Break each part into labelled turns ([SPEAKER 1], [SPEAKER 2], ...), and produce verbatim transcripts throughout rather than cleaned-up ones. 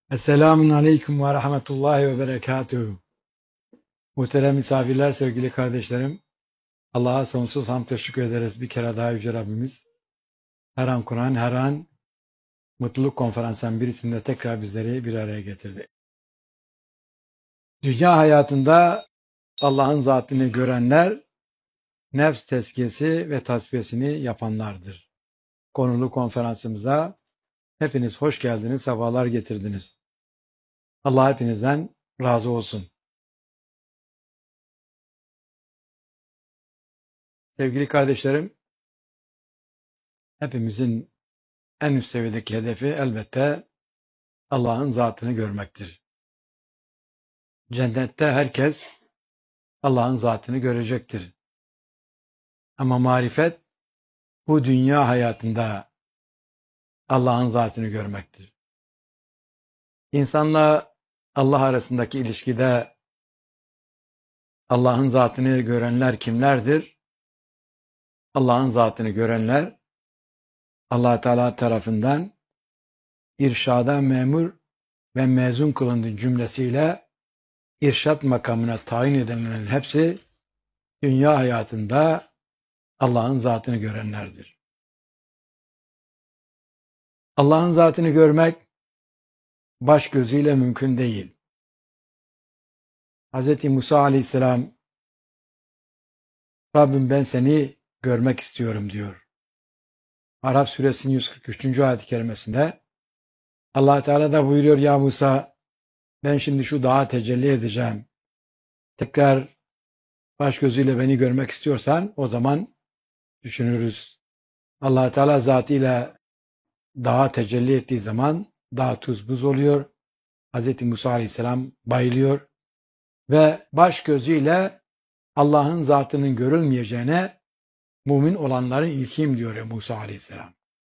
[SPEAKER 1] Esselamun Aleyküm ve Rahmetullahi ve Berekatuhu. Muhterem misafirler, sevgili kardeşlerim, Allah'a sonsuz hamd ve şükür ederiz bir kere daha Yüce Rabbimiz. Her an Kur'an, her an mutluluk konferansının birisinde tekrar bizleri bir araya getirdi. Dünya hayatında Allah'ın zatını görenler, nefs tezkiyesi ve tasfiyesini yapanlardır. Konulu konferansımıza hepiniz hoş geldiniz, sefalar getirdiniz. Allah hepinizden razı olsun. Sevgili kardeşlerim, hepimizin en üst seviyedeki hedefi elbette Allah'ın zatını görmektir. Cennette herkes Allah'ın zatını görecektir. Ama marifet bu dünya hayatında Allah'ın zatını görmektir. İnsanla Allah arasındaki ilişkide Allah'ın zatını görenler kimlerdir? Allah'ın zatını görenler Allah Teala tarafından irşada memur ve mezun kılındığı cümlesiyle irşat makamına tayin edilenlerin hepsi dünya hayatında Allah'ın zatını görenlerdir. Allah'ın zatını görmek baş gözüyle mümkün değil. Hz. Musa aleyhisselam Rabbim ben seni görmek istiyorum diyor. Araf suresinin yüz kırk üçüncü ayet-i kerimesinde Allah Teala da buyuruyor, ya Musa ben şimdi şu dağa tecelli edeceğim. Tekrar baş gözüyle beni görmek istiyorsan o zaman düşünürüz. Allah Teala zatıyla dağa tecelli ettiği zaman dağ tuz buz oluyor. Hz. Musa aleyhisselam bayılıyor ve baş gözüyle Allah'ın zatının görülmeyeceğine mümin olanların ilkiyim diyor ya Musa aleyhisselam.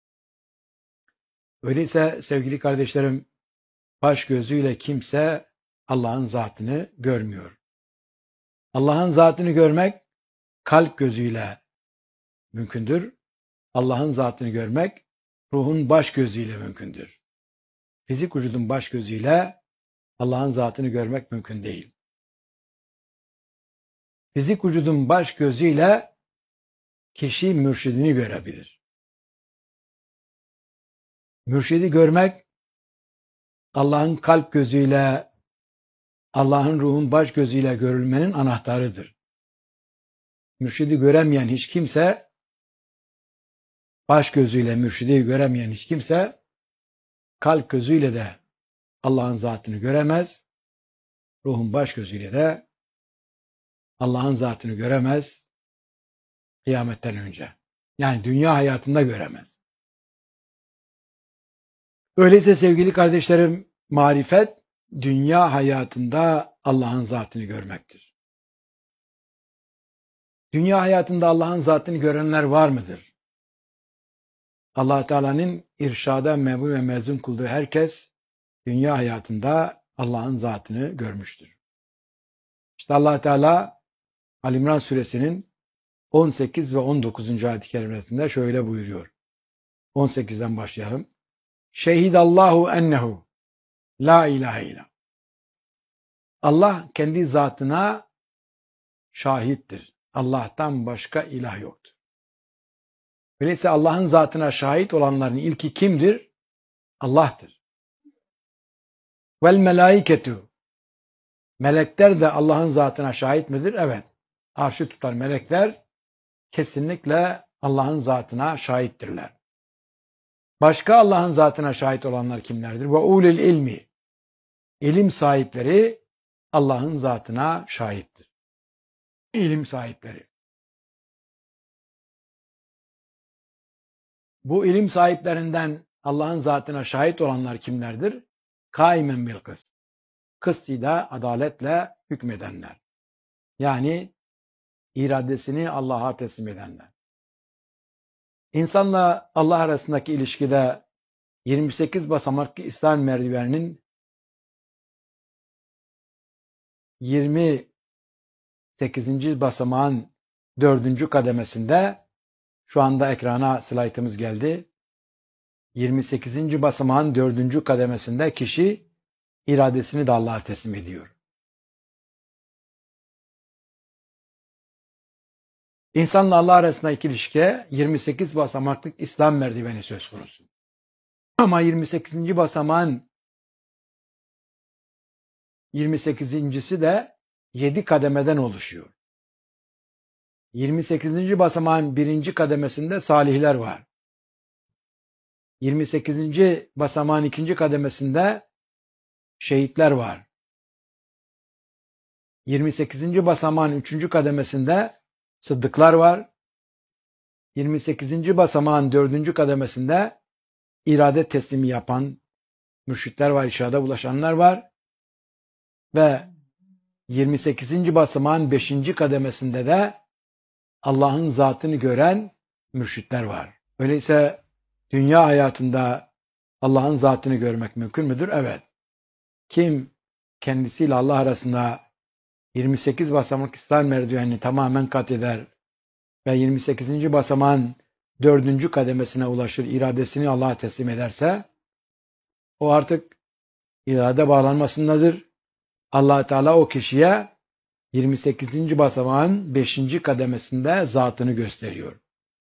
[SPEAKER 1] Öyleyse sevgili kardeşlerim, baş gözüyle kimse Allah'ın zatını görmüyor. Allah'ın zatını görmek kalp gözüyle mümkündür. Allah'ın zatını görmek ruhun baş gözüyle mümkündür. Fizik vücudun baş gözüyle Allah'ın zatını görmek mümkün değil. Fizik vücudun baş gözüyle kişi mürşidini görebilir. Mürşidi görmek Allah'ın kalp gözüyle, Allah'ın ruhun baş gözüyle görülmenin anahtarıdır. Mürşidi göremeyen hiç kimse, baş gözüyle mürşidi göremeyen hiç kimse, kalp gözüyle de Allah'ın zatını göremez, ruhun baş gözüyle de Allah'ın zatını göremez kıyametten önce. Yani dünya hayatında göremez. Öyleyse sevgili kardeşlerim, marifet dünya hayatında Allah'ın zatını görmektir. Dünya hayatında Allah'ın zatını görenler var mıdır? Allah Teala'nın irşada memur ve mezun kıldığı herkes dünya hayatında Allah'ın zatını görmüştür. İşte Allah Teala Ali İmran suresinin on sekiz ve on dokuzuncu ayet-i kerimelerinde şöyle buyuruyor. on sekizden başlayalım. Şehidallahu ennehu la ilahe illallah. Allah kendi zatına şahittir. Allah'tan başka ilah yoktur. Öyleyse Allah'ın zatına şahit olanların ilki kimdir? Allah'tır. Vel melaiketu. Melekler de Allah'ın zatına şahit midir? Evet. Arşı tutan melekler kesinlikle Allah'ın zatına şahittirler. Başka Allah'ın zatına şahit olanlar kimlerdir? Ve ulul ilmi. İlim sahipleri Allah'ın zatına şahittir. İlim sahipleri. Bu ilim sahiplerinden Allah'ın zatına şahit olanlar kimlerdir? Kaimen bil kıst. Kıstıyla, adaletle hükmedenler. Yani iradesini Allah'a teslim edenler. İnsanla Allah arasındaki ilişkide yirmi sekiz basamaklı İslam merdiveninin yirmi sekizinci basamağın dördüncü kademesinde şu anda ekrana slaytımız geldi. yirmi sekizinci basamağın dördüncü kademesinde kişi iradesini de Allah'a teslim ediyor. İnsanla Allah arasındaki ilişkiye yirmi sekiz basamaklık İslam merdiveni söz konusu. Ama yirmi sekizinci basamağın yirmi sekizincisi de yedi kademeden oluşuyor. yirmi sekizinci basamağın birinci kademesinde salihler var. yirmi sekizinci basamağın ikinci kademesinde şehitler var. yirmi sekizinci basamağın üçüncü kademesinde sıddıklar var. yirmi sekizinci basamağın dördüncü kademesinde irade teslimi yapan mürşitler var, irşada ulaşanlar var. Ve yirmi sekizinci basamağın beşinci kademesinde de Allah'ın zatını gören mürşitler var. Öyleyse dünya hayatında Allah'ın zatını görmek mümkün müdür? Evet. Kim kendisiyle Allah arasında yirmi sekiz basamak İslam merdivenini tamamen kat eder ve yirmi sekizinci basamağın dördüncü kademesine ulaşır, iradesini Allah'a teslim ederse, o artık irade bağlanmasındadır. Allah Teala o kişiye yirmi sekizinci basamağın beşinci kademesinde zatını gösteriyor.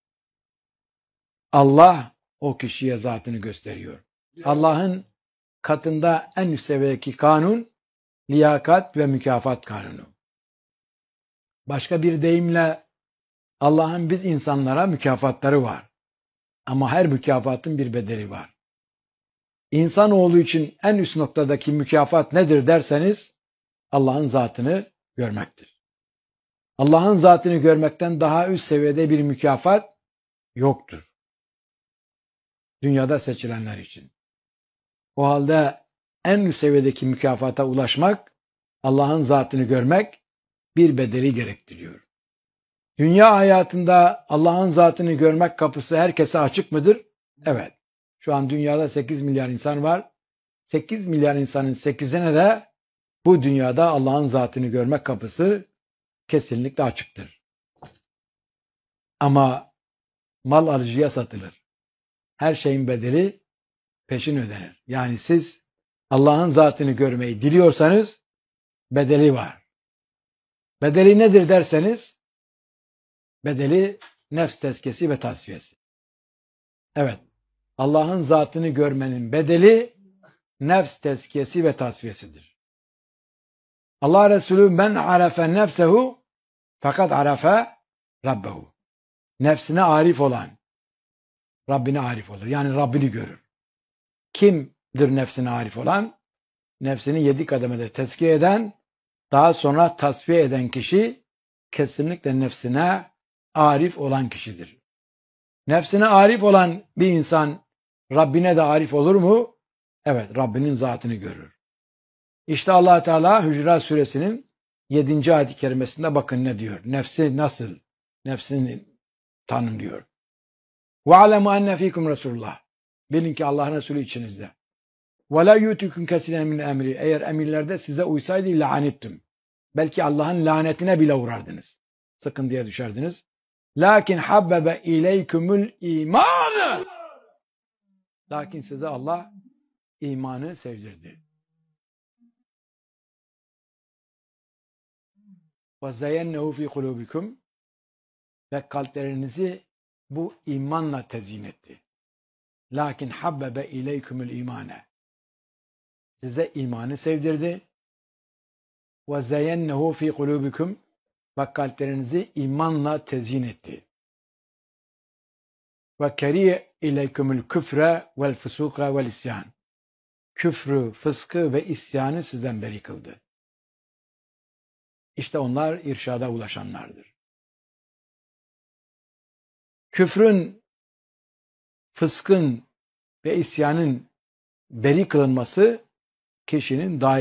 [SPEAKER 1] Allah o kişiye zatını gösteriyor. Allah'ın katında en üst seviyedeki kanun, liyakat ve mükafat kanunu. Başka bir deyimle Allah'ın biz insanlara mükafatları var. Ama her mükafatın bir bedeli var. İnsanoğlu için en üst noktadaki mükafat nedir derseniz, Allah'ın zatını görmektir. Allah'ın zatını görmekten daha üst seviyede bir mükafat yoktur. Dünyada seçilenler için. O halde en üst seviyedeki mükafata ulaşmak, Allah'ın zatını görmek bir bedeli gerektiriyor. Dünya hayatında Allah'ın zatını görmek kapısı herkese açık mıdır? Evet. Şu an dünyada sekiz milyar insan var. sekiz milyar insanın sekizine de bu dünyada Allah'ın zatını görmek kapısı kesinlikle açıktır. Ama mal alıcıya satılır. Her şeyin bedeli peşin ödenir. Yani siz Allah'ın zatını görmeyi diliyorsanız bedeli var. Bedeli nedir derseniz, bedeli nefs tezkiyesi ve tasfiyesi. Evet, Allah'ın zatını görmenin bedeli nefs tezkiyesi ve tasfiyesidir. Allah Resulü men arafe nefsehu fakat arafe rabbehu. Nefsine arif olan Rabbine arif olur. Yani Rabbini görür. Kimdir nefsine arif olan? Nefsini yedi kademede tezkiye eden, daha sonra tasfiye eden kişi kesinlikle nefsine arif olan kişidir. Nefsine arif olan bir insan Rabbine de arif olur mu? Evet, Rabbinin zatını görür. İşte Allah Teala Hücurat Suresinin yedinci ayet-i kerimesinde bakın ne diyor. Nefsi nasıl? Nefsini tanımlıyor. وَعَلَمُ أَنَّ ف۪يكُمْ Resulullah. Bilin ki Allah'ın Resulü içinizde. وَلَا يُؤْتِكُمْ كَسِيرًا مِنْ emri. Eğer emirlerde size uysaydı لَعَنِتْتُمْ. Belki Allah'ın lanetine bile uğrardınız. Sıkıntıya düşerdiniz. Lakin habbebe ileykumul iman. Lakin size Allah imanı sevdirdi. Ve zeyyennehu fi kulubikum. Ve kalplerinizi bu imanla tezyin etti. Lakin habbebe ileykumul imane. Size imanı sevdirdi. Ve zeyyennehu fi kulubikum. Ve kalplerinizi imanla tezyin etti. Ve keriye ileykumul küfre vel fusuka vel isyan. Küfrü, fıskı ve isyanı sizden beri kıldı. İşte onlar irşada ulaşanlardır. Küfrün, fıskın ve isyanın beri kılınması kişinin daima